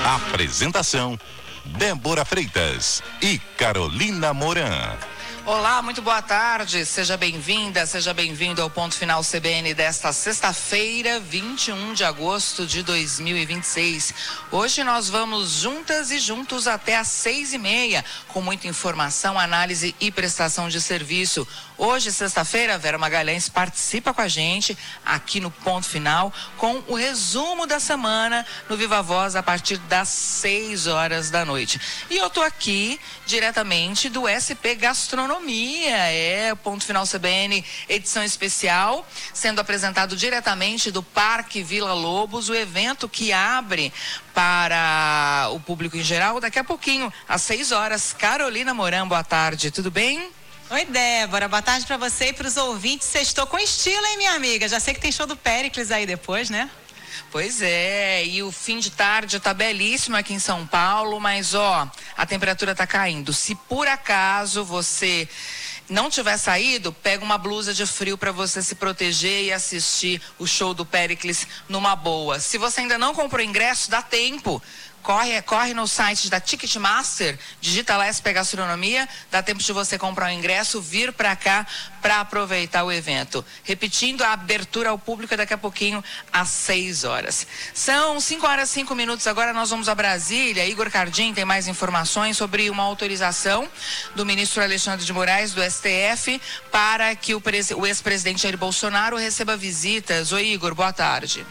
Apresentação: Débora Freitas e Carolina Moran. Olá, muito boa tarde, seja bem-vinda, seja bem-vindo ao Ponto Final CBN desta sexta-feira, 21 de agosto de 2026. Hoje nós vamos juntas e juntos até às 6h30, com muita informação, análise e prestação de serviço. Hoje, sexta-feira, Vera Magalhães participa com a gente aqui no Ponto Final com o resumo da semana no Viva Voz a partir das 6 horas da noite. E eu tô aqui diretamente do SP Gastronomia, o Ponto Final CBN, edição especial, sendo apresentado diretamente do Parque Vila Lobos, o evento que abre para o público em geral daqui a pouquinho, às 6 horas. Carolina Moran, boa tarde, tudo bem? Oi, Débora, boa tarde pra você e pros ouvintes. Sextou com estilo, hein, minha amiga? Já sei que tem show do Péricles aí depois, né? Pois é, e o fim de tarde tá belíssimo aqui em São Paulo, mas a temperatura tá caindo. Se por acaso você não tiver saído, pega uma blusa de frio para você se proteger e assistir o show do Péricles numa boa. Se você ainda não comprou ingresso, dá tempo. Corre no site da Ticketmaster, digita lá SP Gastronomia, dá tempo de você comprar o ingresso, vir para cá para aproveitar o evento. Repetindo, a abertura ao público é daqui a pouquinho às 6 horas. São 5 horas e 5 minutos, agora nós vamos a Brasília. Igor Cardim tem mais informações sobre uma autorização do ministro Alexandre de Moraes, do STF, para que o ex-presidente Jair Bolsonaro receba visitas. Oi, Igor, boa tarde.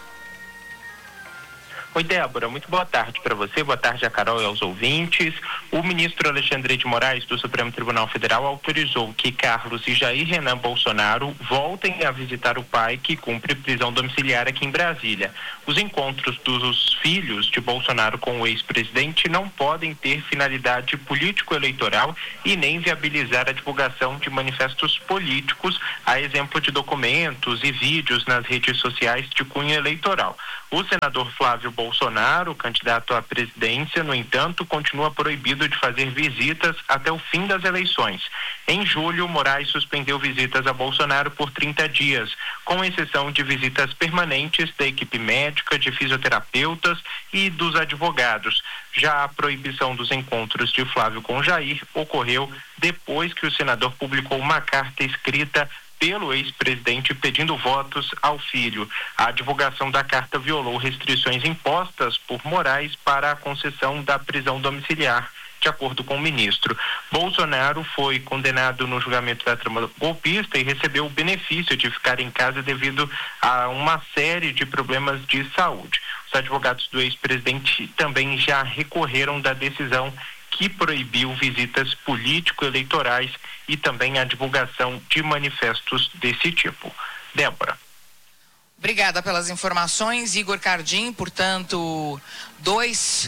Oi, Débora, muito boa tarde para você, boa tarde a Carol e aos ouvintes. O ministro Alexandre de Moraes, do Supremo Tribunal Federal, autorizou que Carlos e Jair Renan Bolsonaro voltem a visitar o pai, que cumpre prisão domiciliar aqui em Brasília. Os encontros dos filhos de Bolsonaro com o ex-presidente não podem ter finalidade político-eleitoral e nem viabilizar a divulgação de manifestos políticos, a exemplo de documentos e vídeos nas redes sociais de cunho eleitoral. O senador Flávio Bolsonaro, candidato à presidência, no entanto, continua proibido de fazer visitas até o fim das eleições. Em julho, Moraes suspendeu visitas a Bolsonaro por 30 dias, com exceção de visitas permanentes da equipe médica, de fisioterapeutas e dos advogados. Já a proibição dos encontros de Flávio com Jair ocorreu depois que o senador publicou uma carta escrita pelo ex-presidente pedindo votos ao filho. A divulgação da carta violou restrições impostas por Moraes para a concessão da prisão domiciliar, de acordo com o ministro. Bolsonaro foi condenado no julgamento da trama golpista e recebeu o benefício de ficar em casa devido a uma série de problemas de saúde. Os advogados do ex-presidente também já recorreram da decisão que proibiu visitas político-eleitorais e também a divulgação de manifestos desse tipo. Débora. Obrigada pelas informações, Igor Cardim. Portanto, dois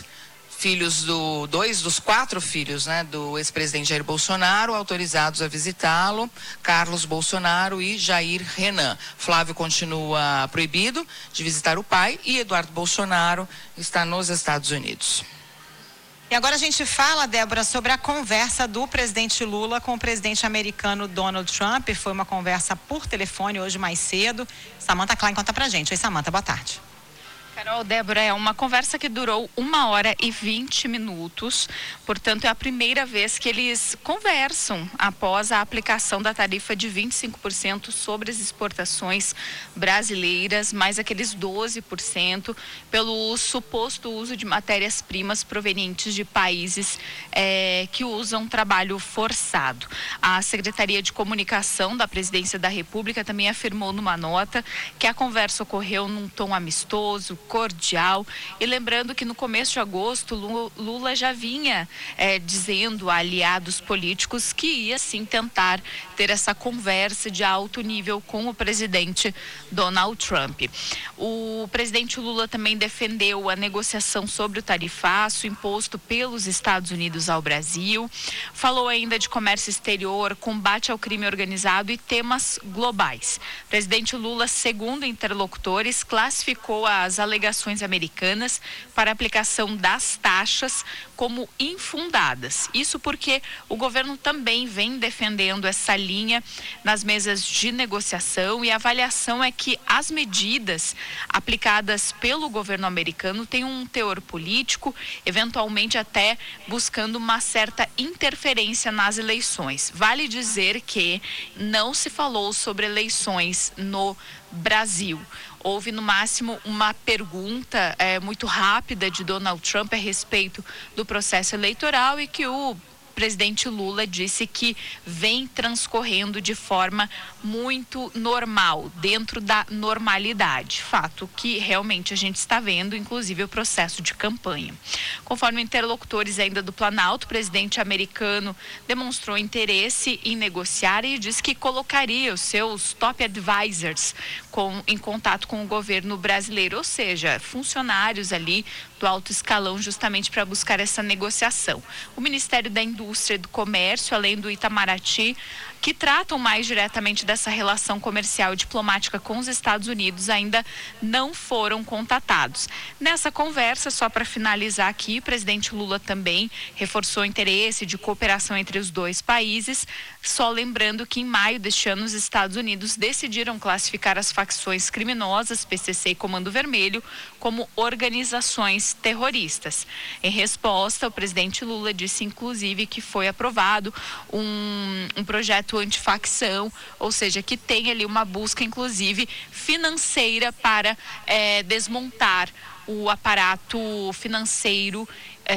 dos 4 filhos, do ex-presidente Jair Bolsonaro autorizados a visitá-lo, Carlos Bolsonaro e Jair Renan. Flávio continua proibido de visitar o pai e Eduardo Bolsonaro está nos Estados Unidos. E agora a gente fala, Débora, sobre a conversa do presidente Lula com o presidente americano Donald Trump. Foi uma conversa por telefone hoje mais cedo. Samantha Klein conta pra gente. Oi, Samantha, boa tarde. Carol, Débora, é uma conversa que durou 1 hora e 20 minutos, portanto é a primeira vez que eles conversam após a aplicação da tarifa de 25% sobre as exportações brasileiras, mais aqueles 12% pelo suposto uso de matérias-primas provenientes de países que usam trabalho forçado. A Secretaria de Comunicação da Presidência da República também afirmou numa nota que a conversa ocorreu num tom amistoso, cordial, e lembrando que no começo de agosto Lula já vinha dizendo a aliados políticos que ia sim tentar ter essa conversa de alto nível com o presidente Donald Trump. O presidente Lula também defendeu a negociação sobre o tarifaço imposto pelos Estados Unidos ao Brasil, falou ainda de comércio exterior, combate ao crime organizado e temas globais. O presidente Lula, segundo interlocutores, classificou as alegações alegações americanas para aplicação das taxas como infundadas. Isso porque o governo também vem defendendo essa linha nas mesas de negociação, e a avaliação é que as medidas aplicadas pelo governo americano têm um teor político, eventualmente até buscando uma certa interferência nas eleições. Vale dizer que não se falou sobre eleições no Brasil. Houve, no máximo, uma pergunta muito rápida de Donald Trump a respeito do processo eleitoral, e que o presidente Lula disse que vem transcorrendo de forma muito normal, dentro da normalidade. Fato que realmente a gente está vendo, inclusive o processo de campanha. Conforme interlocutores ainda do Planalto, o presidente americano demonstrou interesse em negociar e disse que colocaria os seus top advisors em contato com o governo brasileiro, ou seja, funcionários ali do alto escalão, justamente para buscar essa negociação. O Ministério da Indústria e do Comércio, além do Itamaraty, que tratam mais diretamente dessa relação comercial e diplomática com os Estados Unidos, ainda não foram contatados. Nessa conversa, só para finalizar aqui, o presidente Lula também reforçou o interesse de cooperação entre os dois países, só lembrando que em maio deste ano os Estados Unidos decidiram classificar as facções criminosas, PCC e Comando Vermelho, como organizações terroristas. Em resposta, o presidente Lula disse, inclusive, que foi aprovado um projeto antifacção, ou seja, que tem ali uma busca, inclusive, financeira para desmontar o aparato financeiro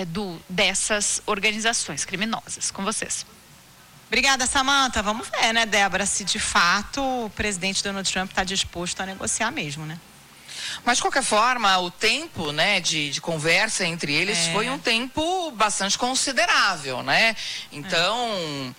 dessas organizações criminosas. Com vocês. Obrigada, Samantha. Vamos ver, né, Débora, se de fato o presidente Donald Trump está disposto a negociar mesmo, né? Mas, de qualquer forma, o tempo, né, de conversa entre eles foi um tempo bastante considerável, né? Então,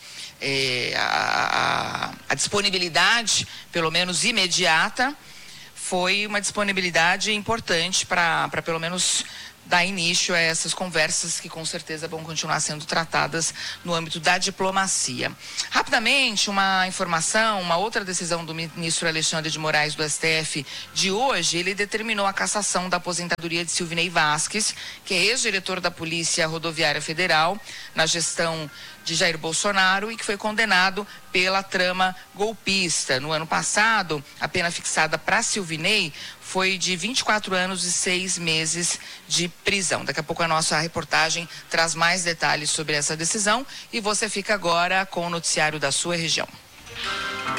a disponibilidade, pelo menos imediata, foi uma disponibilidade importante para pelo menos dar início a essas conversas que com certeza vão continuar sendo tratadas no âmbito da diplomacia. Rapidamente, uma informação, uma outra decisão do ministro Alexandre de Moraes do STF de hoje, ele determinou a cassação da aposentadoria de Silvinei Vasquez, que é ex-diretor da Polícia Rodoviária Federal, na gestão de Jair Bolsonaro, e que foi condenado pela trama golpista. No ano passado, a pena fixada para Silvinei foi de 24 anos e 6 meses de prisão. Daqui a pouco a nossa reportagem traz mais detalhes sobre essa decisão, e você fica agora com o noticiário da sua região.